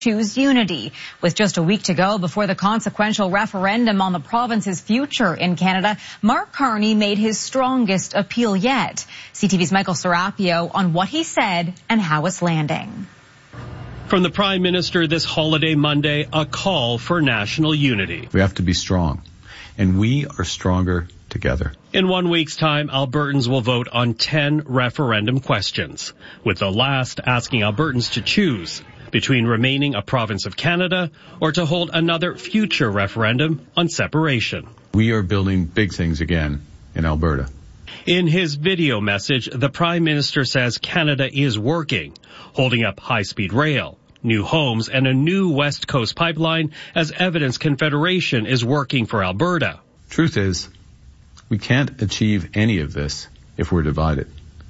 choose unity. With just a week to go before the consequential referendum on the province's future in Canada, Mark Carney made his strongest appeal yet. CTV's Michael Serapio on what he said and how it's landing. From the Prime Minister this holiday Monday, a call for national unity. We have to be strong, and we are stronger together. In 1 week's time, Albertans will vote on 10 referendum questions, with the last asking Albertans to choose between remaining a province of Canada or to hold another future referendum on separation. We are building big things again in Alberta. In his video message, the Prime Minister says Canada is working, holding up high-speed rail, new homes, and a new West Coast pipeline as evidence Confederation is working for Alberta. Truth is, we can't achieve any of this if we're divided.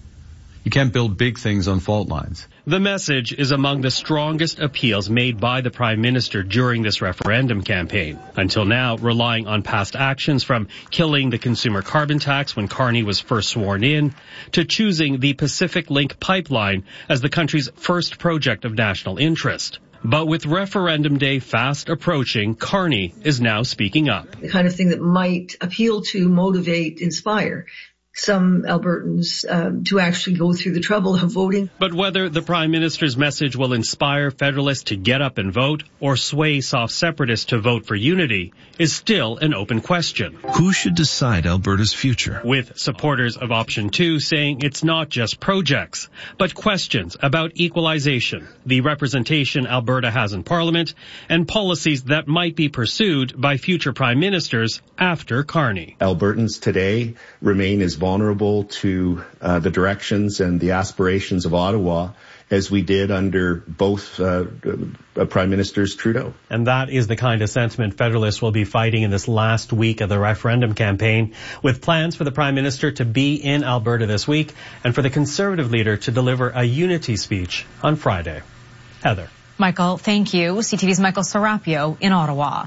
You can't build big things on fault lines. The message is among the strongest appeals made by the Prime Minister during this referendum campaign. Until now, relying on past actions from killing the consumer carbon tax when Carney was first sworn in, to choosing the Pacific Link pipeline as the country's first project of national interest. But with referendum day fast approaching, Carney is now speaking up. The kind of thing that might appeal to, motivate, inspire some Albertans to actually go through the trouble of voting. But whether the Prime Minister's message will inspire Federalists to get up and vote or sway soft separatists to vote for unity is still an open question. Who should decide Alberta's future? With supporters of Option 2 saying it's not just projects, but questions about equalization, the representation Alberta has in Parliament, and policies that might be pursued by future Prime Ministers after Carney. Albertans today remain as vulnerable to the directions and the aspirations of Ottawa as we did under both Prime Ministers Trudeau. And that is the kind of sentiment Federalists will be fighting in this last week of the referendum campaign, with plans for the Prime Minister to be in Alberta this week and for the Conservative leader to deliver a unity speech on Friday. Heather. Michael, thank you. CTV's Michael Serapio in Ottawa.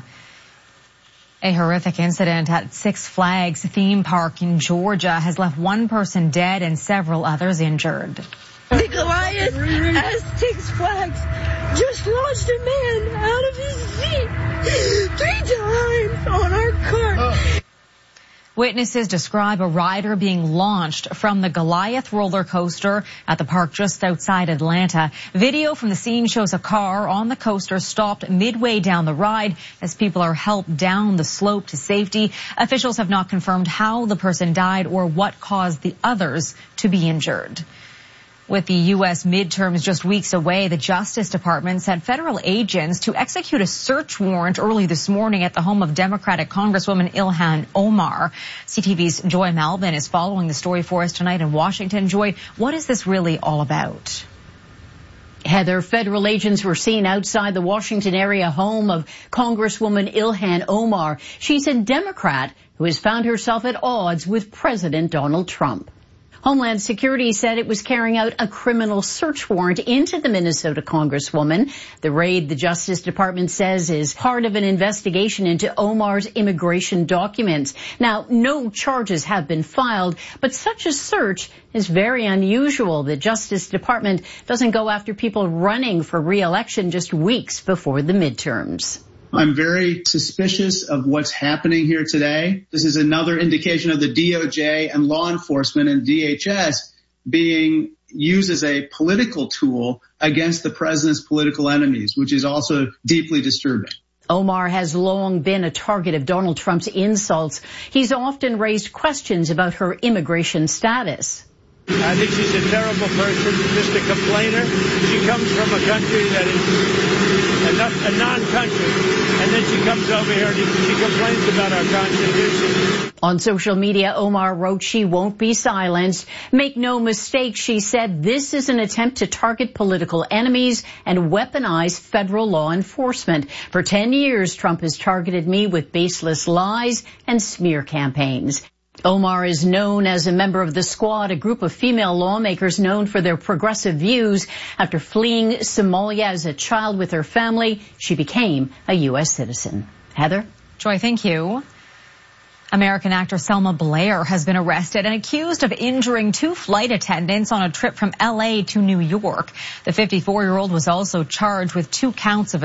A horrific incident at Six Flags theme park in Georgia has left one person dead and several others injured. The Goliath at Six Flags just launched a man out of his seat 3 times on our cart. Witnesses describe a rider being launched from the Goliath roller coaster at the park just outside Atlanta. Video from the scene shows a car on the coaster stopped midway down the ride as people are helped down the slope to safety. Officials have not confirmed how the person died or what caused the others to be injured. With the U.S. midterms just weeks away, the Justice Department sent federal agents to execute a search warrant early this morning at the home of Democratic Congresswoman Ilhan Omar. CTV's Joy Malvin is following the story for us tonight in Washington. Joy, what is this really all about? Heather, federal agents were seen outside the Washington area home of Congresswoman Ilhan Omar. She's a Democrat who has found herself at odds with President Donald Trump. Homeland Security said it was carrying out a criminal search warrant into the Minnesota Congresswoman. The raid, the Justice Department says, is part of an investigation into Omar's immigration documents. Now, no charges have been filed, but such a search is very unusual. The Justice Department doesn't go after people running for re-election just weeks before the midterms. I'm very suspicious of what's happening here today. This is another indication of the DOJ and law enforcement and DHS being used as a political tool against the president's political enemies, which is also deeply disturbing. Omar has long been a target of Donald Trump's insults. He's often raised questions about her immigration status. I think she's a terrible person, just a complainer. She comes from a country that is a non-country, and then she comes over here and she complains about our Constitution. On social media, Omar wrote she won't be silenced. Make no mistake, she said, this is an attempt to target political enemies and weaponize federal law enforcement. For 10 years, Trump has targeted me with baseless lies and smear campaigns. Omar is known as a member of the Squad, a group of female lawmakers known for their progressive views. After fleeing Somalia as a child with her family, she became a U.S. citizen. Heather? Joy, thank you. American actor Selma Blair has been arrested and accused of injuring 2 flight attendants on a trip from LA to New York. The 54-year-old was also charged with 2 counts of